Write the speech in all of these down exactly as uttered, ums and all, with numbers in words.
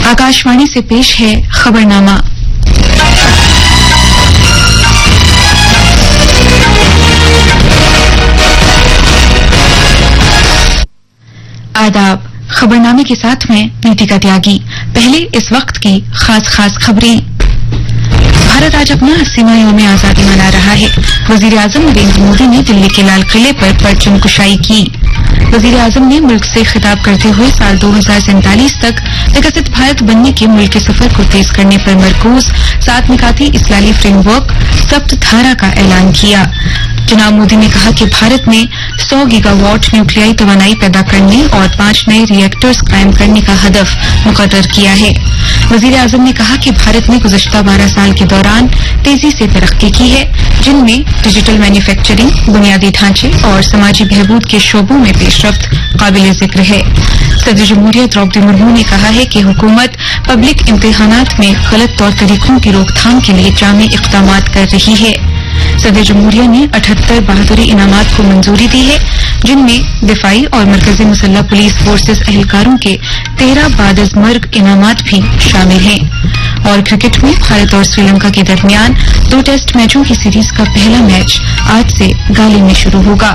आकाशवाणी से पेश है खबरनामा। आदाब। खबरनामे के साथ में नीतिका त्यागी। पहले इस वक्त की खास खास खबरें। भारत आज अपना अस्सीवां यौम आजादी मना रहा है। वजीर आजम नरेंद्र मोदी ने दिल्ली के लाल किले पर परचम कुशाई की। वजीर आजम ने मुल्क से खिताब करते हुए साल दो हजार सैंतालीस तक विकसित भारत बनने के मुल्क के सफर को तेज करने पर मरकूज सात निकाती इस्लाही फ्रेमवर्क सप्त धारा का ऐलान किया। जनाब मोदी ने कहा कि भारत ने सौ गीगावाट न्यूक्लियाई तवानाई पैदा करने और पांच नए रिएक्टर्स कायम करने का हदफ मुकर्रर किया है। वजीर आजम ने कहा कि भारत ने गुज़श्ता बारह साल के दौरान तेजी से तरक्की की है, जिनमें डिजिटल मैन्युफैक्चरिंग, बुनियादी ढांचे और समाजी बहबूद के शोबों में पेशरफ्त काबिल जिक्र है। सदर जमहूरिया द्रौपदी मुर्मू ने कहा है कि हुकूमत पब्लिक इम्तिहानात में गलत तौर तरीकों की रोकथाम के लिए जामी इक़दामात कर रही है। सदर जमहूरिया ने अठहत्तर बहादुरी इनामात को मंजूरी दी है, जिनमें दिफाई और मरकजी मुसल्लह पुलिस फोर्सेज एहलकारों के तेरह बादजमर्ग इनामात भी शामिल हैं। और क्रिकेट में भारत और श्रीलंका के दरमियान दो टेस्ट मैचों की सीरीज का पहला मैच आज से गाले में शुरू होगा।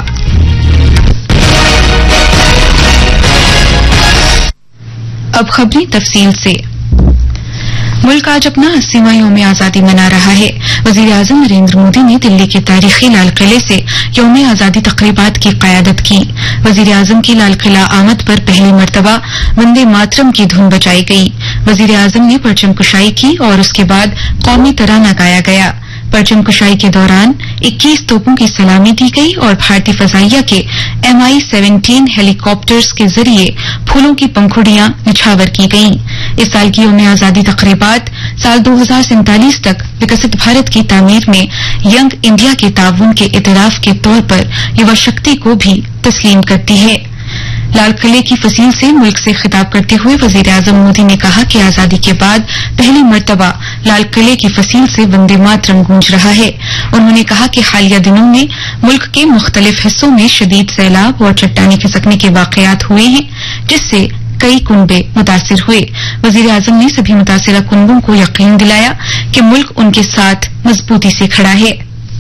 अब खबरें तफसील से। मुल्क आज अपना अस्सीवां यौम आजादी मना रहा है। वजीर आजम नरेंद्र मोदी ने दिल्ली के तारीखी लाल किले से यौम आजादी तकरीबात की क़यादत की। वजीर आजम की लाल किला आमद पर पहली मरतबा वंदे मातरम की धुन बजाई गई। वजीर आजम ने परचम कुशाई की और उसके बाद कौमी तराना गाया गया। परचम कुशाई के दौरान इक्कीस तोपों की सलामी दी गई और भारतीय फजाइया के एम आई सेवनटीन हेलीकॉप्टर्स के जरिए फूलों की पंखुड़ियां निछावर की गईं। इस साल की यौम आजादी तकरीबात साल दो हजार सैंतालीस तक विकसित भारत की तामीर में यंग इंडिया के ताउन के इतराफ के तौर पर युवा शक्ति को भी तस्लीम करती है। लाल किले की फसील से मुल्क से खिताब करते हुए वजीर आजम मोदी ने कहा कि आजादी के बाद पहली मरतबा लाल किले की फसील से वंदे मातरम गूंज रहा है। उन्होंने कहा कि हालिया दिनों में मुल्क के मुख्तलिफ हिस्सों में शदीद सैलाब और चट्टाने खिसकने के वाकयात हुए हैं, जिससे कई कुनबे मुतासिर हुए। वजीर आजम ने सभी मुतासिरा कुनबों को यकीन दिलाया कि मुल्क उनके साथ मजबूती से खड़ा है।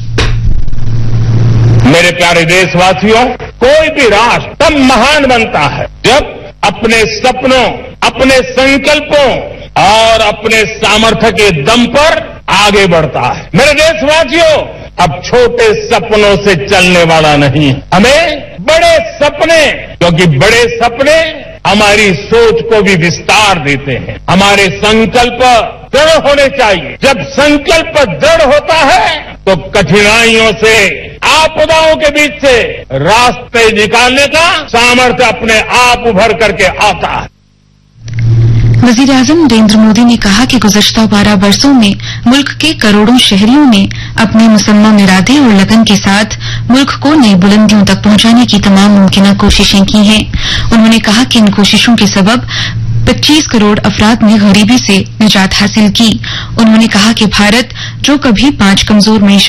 मेरे प्यारे देशवासियों, कोई भी राष्ट्र तब महान बनता है जब अपने सपनों, अपने संकल्पों और अपने सामर्थ्य के दम पर आगे बढ़ता है। मेरे देशवासियों, अब छोटे सपनों से चलने वाला नहीं, हमें बड़े सपने, क्योंकि बड़े सपने हमारी सोच को भी विस्तार देते हैं। हमारे संकल्प दृढ़ होने चाहिए। जब संकल्प दृढ़ होता है तो कठिनाइयों से, आपदाओं के बीच से रास्ते निकालने का सामर्थ्य अपने आप उभर करके आता है। वजीर आजम नरेंद्र मोदी ने कहा कि गुज़श्ता बारह बरसों में मुल्क के करोड़ों शहरियों ने अपने मुसम्मम इरादे और लगन के साथ मुल्क को नई बुलंदियों तक पहुंचाने की तमाम मुमकिन कोशिशें की हैं। उन्होंने कहा कि इन कोशिशों के सबब पच्चीस करोड़ अफराद ने गरीबी से निजात हासिल की। उन्होंने कहा कि भारत जो कभी पांच कमजोर